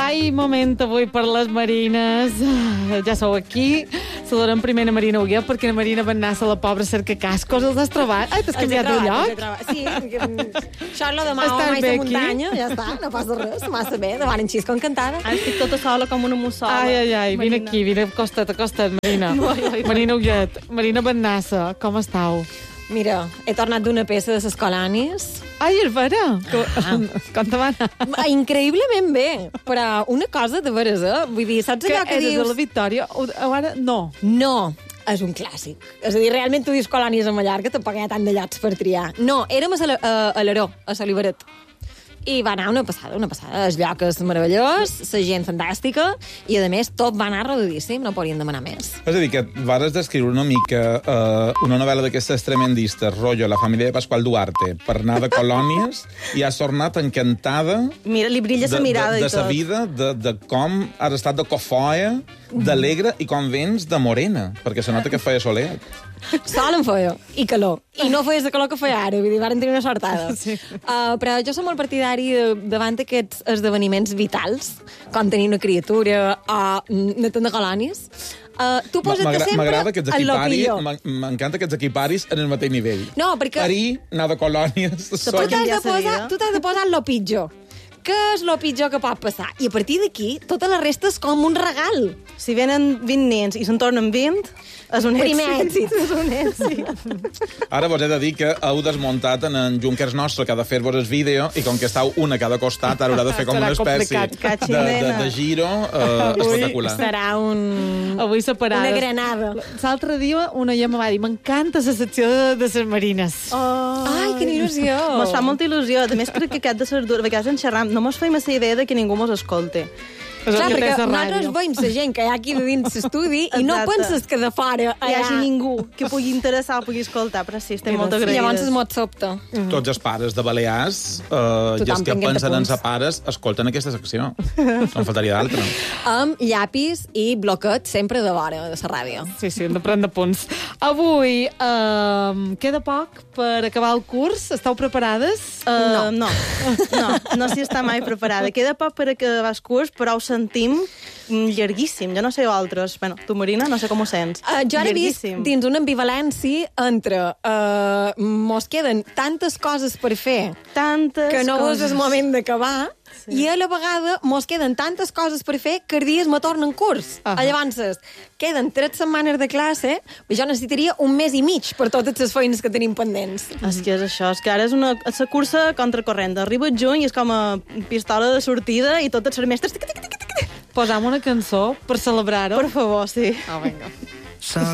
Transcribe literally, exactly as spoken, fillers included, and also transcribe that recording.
Ai, moment avui per les Marines. Ja sou aquí. Saludem primer la Marina Huguet, perquè la Marina va anar-se la pobra a cercar cascos. Els has trobat? Ai, t'has canviat de lloc? Sí, això és lo de Mahoma Estàs i bé la aquí? muntanya, ja està, no passa res, massa bé, davant en xisco encantada. Ara estic tota sola com una mussola. Ai, ai, ai, vine Marina. aquí, vine acosta't, acosta't, Marina. Ai, ai, ai. Marina Huguet, Marina Bennassa, com estàu? Mira, he tornat d'una peça de s'Escolanis. Ai, és vera? Ah. Com te va anar? Increïblement bé, però una cosa de veres, eh? Vull dir, saps Que allò que eres dius... de la Victòria? O, o ara, no. No, és un clàssic. És a dir, realment tu dius colònies a Mallorca, tampoc hi ha tant de llocs per triar. No, érem a, Sala- a, a l'Aró, a Saliberet. I va anar una passada, una passada. El lloc és meravellós, la gent fantàstica, i a més tot va anar rodadíssim, no podien demanar més. És a dir, que vares descriure una mica eh, una novel·la d'aquestes tremendistes, rotllo La família de Pasqual Duarte, per anar de colònies, i has tornat encantada Mira, li brilla de, la mirada de, de i sa tot. vida, de, de com has estat de cofoia, d'alegre, i com vens de morena, perquè se nota que feia soleat. Sol en feia, i calor. I no feies de calor que feia ara, vull dir, varen tenir una sortada. Sí. Uh, però jo som molt partidari de, davant aquests esdeveniments vitals, com tenir una criatura o anar de colònies. Uh, tu posa't M'agra- sempre M'agrada aquests en lo equiparis, millor. m'en- m'encanta aquests equiparis en el mateix nivell. No, perquè- Parir, anar de colònies... Tu són- t'has de canviar sa posar, vida. tu t'has de posar en lo pitjor. Què és lo pitjor que pot passar? I a partir d'aquí, tota la resta és com un regal. Si venen vint nens i se'n tornen vint, és un Primer èxit. èxit. És un èxit. Ara vos he de dir que heu desmuntat en en Junkers nostre, que ha de fer-vos el vídeo, i com que estàu una a cada costat, ara haurà de fer com Serà una espècie complicat, de, de, catxindena. de giro eh, espectacular. Serà un... Avui separades. Una granada. L'altre dia una ja me va dir, m'encanta la secció de, de les Marines. Oh. Ai, quina il·lusió. Mos fa molta il·lusió. A més, perquè aquest de les dues vegades en xerram, no mos feim la idea de que ningú mos escolte. És el Clar, que perquè tens a nosaltres ràdio. veiem la gent que hi ha aquí de dins l'estudi i no Exacte. penses que de fora Hi allà... hagi ningú que pugui interessar o pugui escoltar, però sí, estem molt I agraïdes. llavors es mot sobte. Tots els pares de Balears eh, i els que tinguem pensen en apunts. sa pares escolten aquesta secció. No en faltaria d'altra. Amb llapis i bloquet sempre de vora de la ràdio. Sí, sí, hem de prendre punts. Avui eh, queda poc per acabar el curs. Esteu preparades? Uh, no. no, no s'hi està mai preparada. Queda poc per acabar el curs, però ho sentim mm, llarguíssim. Jo no sé altres. Bueno, tu, Marina, no sé com ho sents. Uh, jo ara he vist Llarguíssim. dins una ambivalència entre uh, mos queden tantes coses per fer Tantes que no és coses. el moment d'acabar, sí. I a la vegada mos queden tantes coses per fer que els dies me tornen curs. Ahà. Llavors, queden tres setmanes de classe, jo necessitaria un mes i mig per totes les feines que tenim pendents. És que és això, és que ara és una és la cursa contracorrent. Arriba el juny i és com a pistola de sortida i tots els mestres... tic, tic, tic, tic, tic. Posam una cançó per celebrar-ho. Per favor, sí. Ah, vinga. So